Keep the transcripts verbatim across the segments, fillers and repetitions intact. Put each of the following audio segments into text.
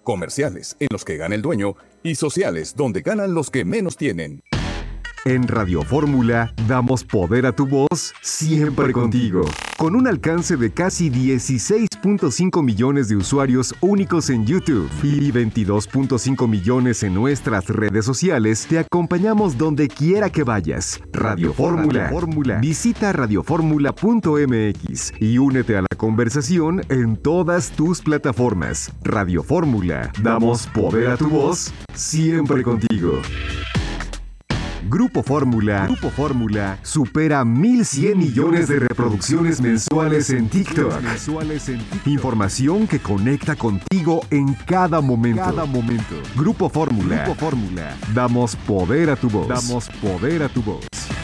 comerciales, en los que gana el dueño, y sociales, donde ganan los que menos tienen. En Radio Fórmula damos poder a tu voz siempre contigo. Con un alcance de casi dieciséis punto cinco millones de usuarios únicos en YouTube y veintidós punto cinco millones en nuestras redes sociales, te acompañamos donde quiera que vayas. Radio Fórmula. Fórmula. Visita radioformula punto m x y únete a la conversación en todas tus plataformas. Radio Fórmula. Damos poder a tu voz siempre contigo. Grupo Fórmula, Grupo Fórmula supera mil cien millones de reproducciones mensuales en TikTok. Información que conecta contigo en cada momento. Cada momento. Grupo Fórmula. Grupo Fórmula. Damos poder a tu voz. Damos poder a tu voz.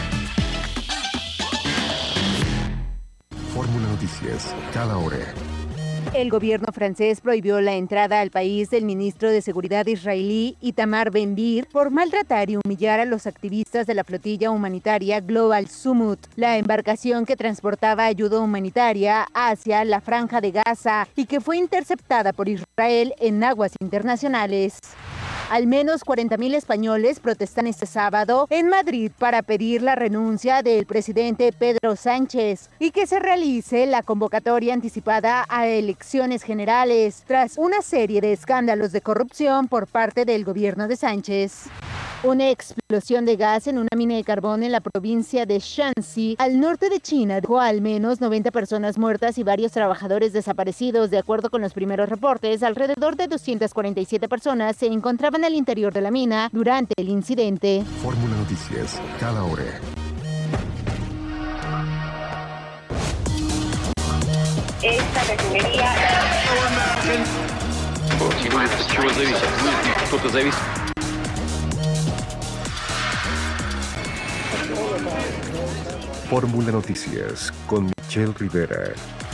Fórmula Noticias, cada hora. El gobierno francés prohibió la entrada al país del ministro de Seguridad israelí Itamar Ben-Gvir por maltratar y humillar a los activistas de la flotilla humanitaria Global Summit, la embarcación que transportaba ayuda humanitaria hacia la Franja de Gaza y que fue interceptada por Israel en aguas internacionales. Al menos cuarenta mil españoles protestan este sábado en Madrid para pedir la renuncia del presidente Pedro Sánchez y que se realice la convocatoria anticipada a elecciones generales tras una serie de escándalos de corrupción por parte del gobierno de Sánchez. Una explosión de gas en una mina de carbón en la provincia de Shanxi, al norte de China, dejó al menos noventa personas muertas y varios trabajadores desaparecidos. De acuerdo con los primeros reportes, alrededor de doscientas cuarenta y siete personas se encontraban al interior de la mina durante el incidente. Fórmula Noticias, cada hora. Esta refinería... Fórmula Noticias con Michelle Rivera.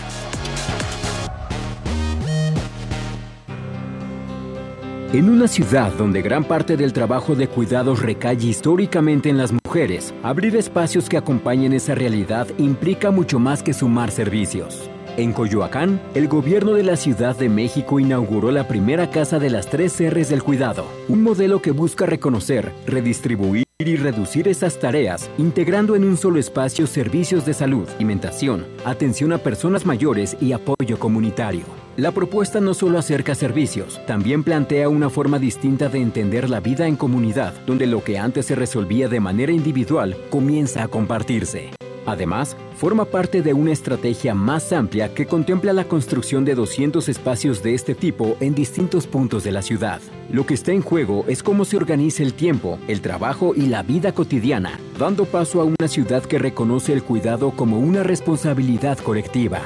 En una ciudad donde gran parte del trabajo de cuidados recae históricamente en las mujeres, abrir espacios que acompañen esa realidad implica mucho más que sumar servicios. En Coyoacán, el gobierno de la Ciudad de México inauguró la primera Casa de las Tres R's del Cuidado, un modelo que busca reconocer, redistribuir y reducir esas tareas, integrando en un solo espacio servicios de salud, alimentación, atención a personas mayores y apoyo comunitario. La propuesta no solo acerca servicios, también plantea una forma distinta de entender la vida en comunidad, donde lo que antes se resolvía de manera individual comienza a compartirse. Además, forma parte de una estrategia más amplia que contempla la construcción de doscientos espacios de este tipo en distintos puntos de la ciudad. Lo que está en juego es cómo se organiza el tiempo, el trabajo y la vida cotidiana, dando paso a una ciudad que reconoce el cuidado como una responsabilidad colectiva.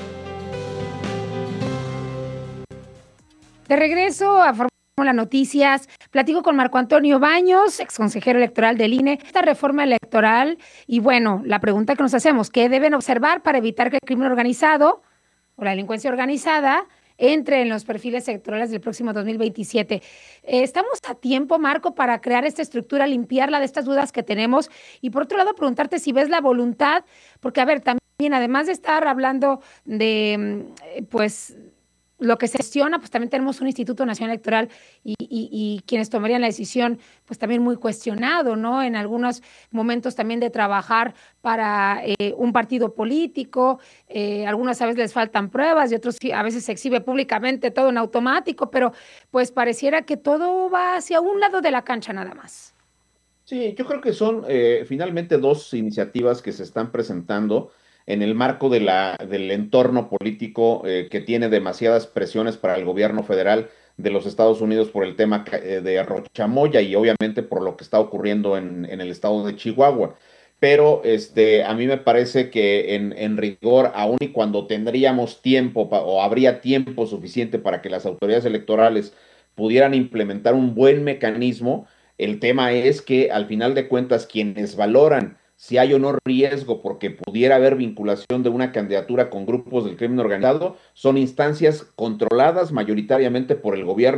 De regreso a Fórmula Noticias, platico con Marco Antonio Baños, exconsejero electoral del I N E, esta reforma electoral y bueno, la pregunta que nos hacemos, ¿qué deben observar para evitar que el crimen organizado o la delincuencia organizada entre en los perfiles electorales del próximo dos mil veintisiete? Eh, ¿Estamos a tiempo, Marco, para crear esta estructura, limpiarla de estas dudas que tenemos? Y por otro lado, preguntarte si ves la voluntad, porque a ver, también además de estar hablando de, pues, lo que se gestiona, pues también tenemos un Instituto Nacional Electoral y, y, y quienes tomarían la decisión, pues también muy cuestionado, ¿no? En algunos momentos también de trabajar para eh, un partido político, eh, algunas a veces les faltan pruebas y otros a veces se exhibe públicamente todo en automático, pero pues pareciera que todo va hacia un lado de la cancha nada más. Sí, yo creo que son eh, finalmente dos iniciativas que se están presentando en el marco de la, del entorno político eh, que tiene demasiadas presiones para el gobierno federal de los Estados Unidos por el tema eh, de Rochamoya y obviamente por lo que está ocurriendo en, en el estado de Chihuahua. Pero este, a mí me parece que en, en rigor, aun y cuando tendríamos tiempo pa, o habría tiempo suficiente para que las autoridades electorales pudieran implementar un buen mecanismo, el tema es que al final de cuentas quienes valoran si hay o no riesgo porque pudiera haber vinculación de una candidatura con grupos del crimen organizado, son instancias controladas mayoritariamente por el gobierno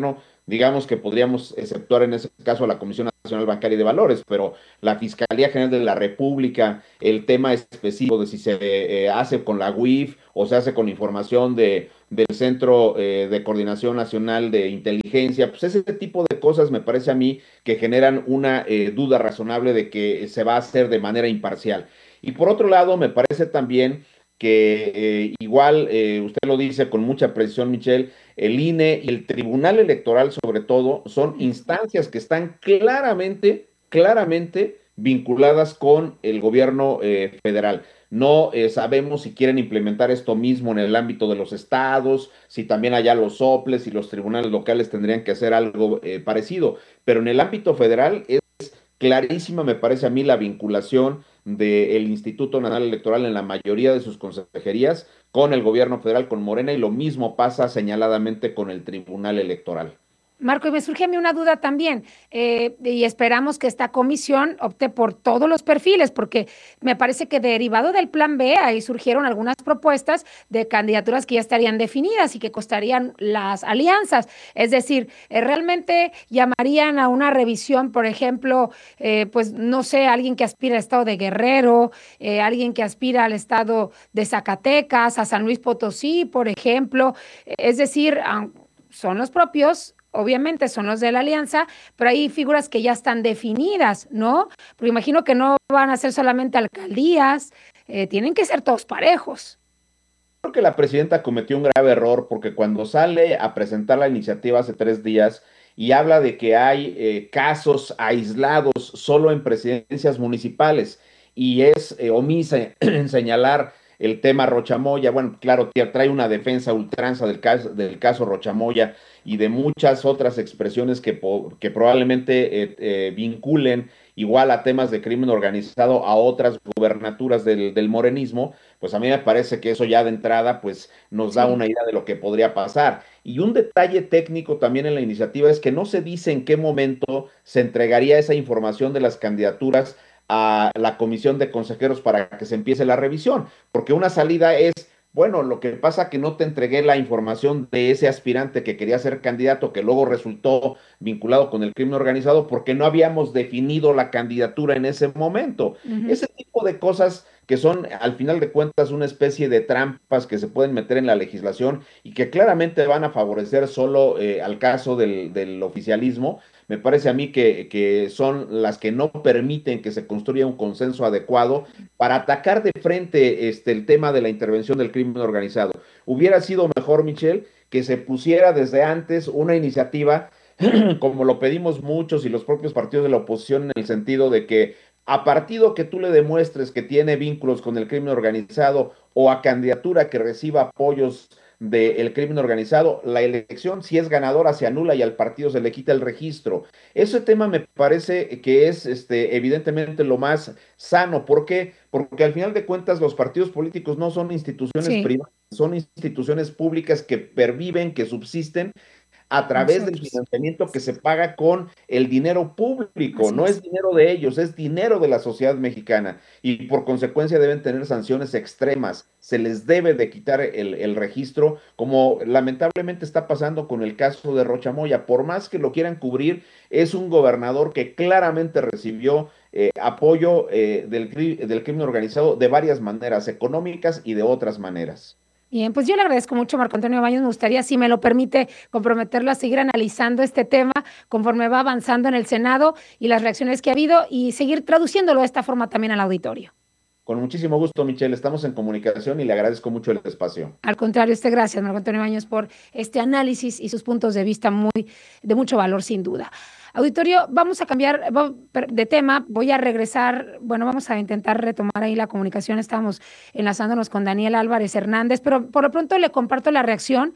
digamos que podríamos exceptuar en ese caso a la Comisión Nacional Bancaria y de Valores, pero la Fiscalía General de la República, el tema específico de si se eh, hace con la U I F o se hace con información de, del Centro eh, de Coordinación Nacional de Inteligencia, pues ese tipo de cosas me parece a mí que generan una eh, duda razonable de que se va a hacer de manera imparcial. Y por otro lado, me parece también que eh, igual, eh, usted lo dice con mucha precisión, Michelle, el I N E y el Tribunal Electoral sobre todo son instancias que están claramente, claramente vinculadas con el gobierno eh, federal. No eh, sabemos si quieren implementar esto mismo en el ámbito de los estados, si también allá los soples y los tribunales locales tendrían que hacer algo eh, parecido, pero en el ámbito federal es clarísima, me parece a mí, la vinculación del Instituto Nacional Electoral en la mayoría de sus consejerías con el gobierno federal, con Morena, y lo mismo pasa señaladamente con el Tribunal Electoral. Marco, y me surge a mí una duda también, eh, y esperamos que esta comisión opte por todos los perfiles, porque me parece que derivado del plan B, ahí surgieron algunas propuestas de candidaturas que ya estarían definidas y que costarían las alianzas. Es decir, eh, realmente llamarían a una revisión, por ejemplo, eh, pues no sé, alguien que aspira al estado de Guerrero, eh, alguien que aspira al estado de Zacatecas, a San Luis Potosí, por ejemplo. Es decir, son los propios. Obviamente son los de la alianza, pero hay figuras que ya están definidas, ¿no? Porque imagino que no van a ser solamente alcaldías, eh, tienen que ser todos parejos. Creo que la presidenta cometió un grave error porque cuando sale a presentar la iniciativa hace tres días y habla de que hay eh, casos aislados solo en presidencias municipales y es eh, omisa en señalar el tema Rochamoya, bueno, claro, trae una defensa ultranza del caso, del caso Rochamoya y de muchas otras expresiones que, que probablemente eh, eh, vinculen igual a temas de crimen organizado a otras gubernaturas del, del morenismo, pues a mí me parece que eso ya de entrada pues nos da sí. una idea de lo que podría pasar. Y un detalle técnico también en la iniciativa es que no se dice en qué momento se entregaría esa información de las candidaturas a la comisión de consejeros para que se empiece la revisión, porque una salida es, bueno, lo que pasa que no te entregué la información de ese aspirante que quería ser candidato, que luego resultó vinculado con el crimen organizado, porque no habíamos definido la candidatura en ese momento. Uh-huh. Ese tipo de cosas que son, al final de cuentas, una especie de trampas que se pueden meter en la legislación y que claramente van a favorecer solo eh, al caso del, del oficialismo, me parece a mí que, que son las que no permiten que se construya un consenso adecuado para atacar de frente este, el tema de la intervención del crimen organizado. Hubiera sido mejor, Michelle, que se pusiera desde antes una iniciativa, como lo pedimos muchos y los propios partidos de la oposición, en el sentido de que a partido que tú le demuestres que tiene vínculos con el crimen organizado o a candidatura que reciba apoyos del crimen organizado, la elección, si es ganadora, se anula y al partido se le quita el registro. Ese tema me parece que es este, evidentemente lo más sano. ¿Por qué? Porque al final de cuentas los partidos políticos no son instituciones sí. privadas, son instituciones públicas que perviven, que subsisten a través Nosotros. del financiamiento que se paga con el dinero público, Así no es. es dinero de ellos, es dinero de la sociedad mexicana y por consecuencia deben tener sanciones extremas, se les debe de quitar el, el registro, como lamentablemente está pasando con el caso de Rochamoya. Por más que lo quieran cubrir, es un gobernador que claramente recibió eh, apoyo eh, del, del crimen organizado de varias maneras, económicas y de otras maneras. Bien, pues yo le agradezco mucho, Marco Antonio Baños. Me gustaría, si me lo permite, comprometerlo a seguir analizando este tema conforme va avanzando en el Senado y las reacciones que ha habido y seguir traduciéndolo de esta forma también al auditorio. Con muchísimo gusto, Michelle. Estamos en comunicación y le agradezco mucho el espacio. Al contrario, usted gracias, Marco Antonio Baños, por este análisis y sus puntos de vista muy de mucho valor, sin duda. Auditorio, vamos a cambiar de tema, voy a regresar, bueno, vamos a intentar retomar ahí la comunicación, estamos enlazándonos con Daniel Álvarez Hernández, pero por lo pronto le comparto la reacción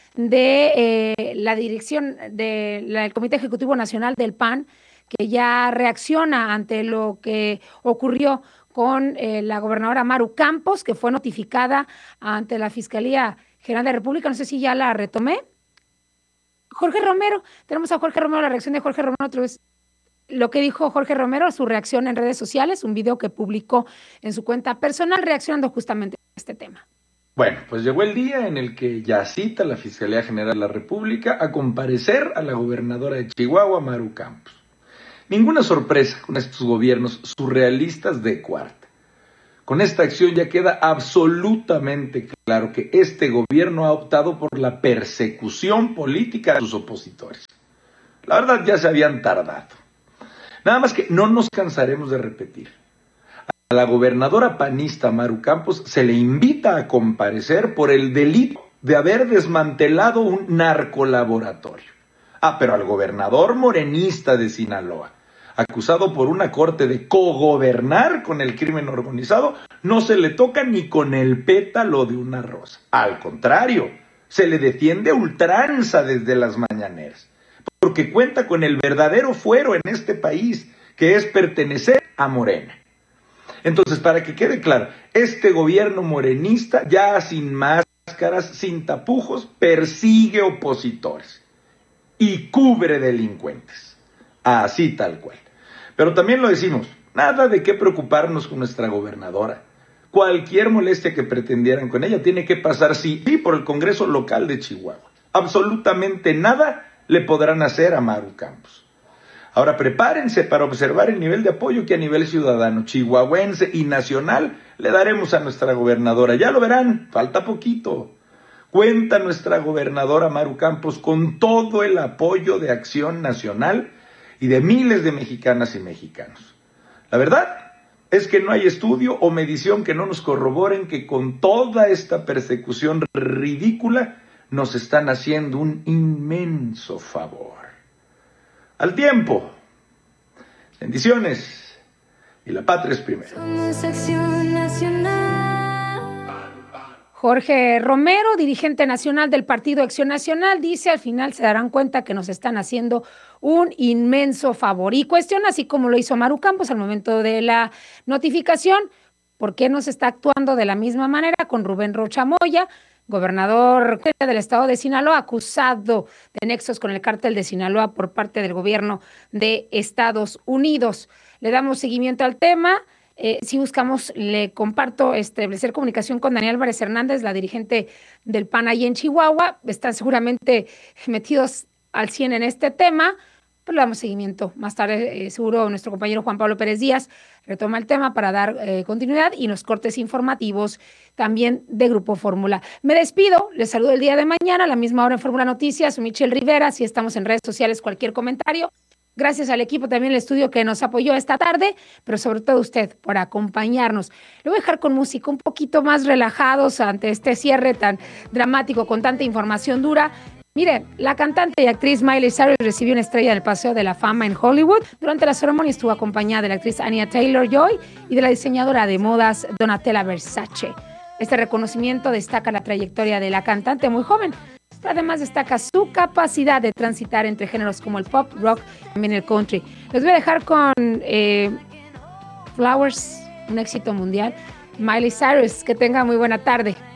de eh, la dirección del Comité Ejecutivo Nacional del P A N, que ya reacciona ante lo que ocurrió con eh, la gobernadora Maru Campos, que fue notificada ante la Fiscalía General de la República, no sé si ya la retomé. Jorge Romero, tenemos a Jorge Romero, la reacción de Jorge Romero otra vez. Lo que dijo Jorge Romero, su reacción en redes sociales, un video que publicó en su cuenta personal reaccionando justamente a este tema. Bueno, pues llegó el día en el que ya cita la Fiscalía General de la República a comparecer a la gobernadora de Chihuahua, Maru Campos. Ninguna sorpresa con estos gobiernos surrealistas de cuarta. Con esta acción ya queda absolutamente claro que este gobierno ha optado por la persecución política de sus opositores. La verdad, ya se habían tardado. Nada más que no nos cansaremos de repetir. A la gobernadora panista Maru Campos se le invita a comparecer por el delito de haber desmantelado un narcolaboratorio. Ah, pero al gobernador morenista de Sinaloa, acusado por una corte de cogobernar con el crimen organizado, no se le toca ni con el pétalo de una rosa. Al contrario, se le defiende a ultranza desde las mañaneras, porque cuenta con el verdadero fuero en este país, que es pertenecer a Morena. Entonces, para que quede claro, este gobierno morenista, ya sin máscaras, sin tapujos, persigue opositores y cubre delincuentes. Así tal cual. Pero también lo decimos, nada de qué preocuparnos con nuestra gobernadora. Cualquier molestia que pretendieran con ella tiene que pasar sí, sí por el Congreso local de Chihuahua. Absolutamente nada le podrán hacer a Maru Campos. Ahora prepárense para observar el nivel de apoyo que a nivel ciudadano, chihuahuense y nacional le daremos a nuestra gobernadora. Ya lo verán, falta poquito. Cuenta nuestra gobernadora Maru Campos con todo el apoyo de Acción Nacional y de miles de mexicanas y mexicanos. La verdad es que no hay estudio o medición que no nos corroboren que con toda esta persecución ridícula nos están haciendo un inmenso favor. Al tiempo. Bendiciones. Y la patria es primero. Somos Acción Nacional. Jorge Romero, dirigente nacional del Partido Acción Nacional, dice: al final se darán cuenta que nos están haciendo un inmenso favor. Y cuestiona, así como lo hizo Maru Campos al momento de la notificación, ¿por qué no se está actuando de la misma manera con Rubén Rocha Moya, gobernador del estado de Sinaloa, acusado de nexos con el cártel de Sinaloa por parte del gobierno de Estados Unidos? Le damos seguimiento al tema. Eh, si buscamos, le comparto, establecer comunicación con Daniel Álvarez Hernández, la dirigente del P A N ahí en Chihuahua. Están seguramente metidos al cien en este tema, pero le damos seguimiento. Más tarde, eh, seguro, nuestro compañero Juan Pablo Pérez Díaz retoma el tema para dar eh, continuidad y los cortes informativos también de Grupo Fórmula. Me despido, les saludo el día de mañana a la misma hora en Fórmula Noticias. Soy Michelle Rivera, si estamos en redes sociales, cualquier comentario. Gracias al equipo también el estudio que nos apoyó esta tarde, pero sobre todo usted por acompañarnos. Lo voy a dejar con música un poquito más relajados ante este cierre tan dramático con tanta información dura. Mire, la cantante y actriz Miley Cyrus recibió una estrella del Paseo de la Fama en Hollywood. Durante la ceremonia estuvo acompañada de la actriz Anya Taylor-Joy y de la diseñadora de modas Donatella Versace. Este reconocimiento destaca la trayectoria de la cantante muy joven, pero además destaca su capacidad de transitar entre géneros como el pop, rock y también el country. Les voy a dejar con eh, Flowers, un éxito mundial. Miley Cyrus, que tenga muy buena tarde.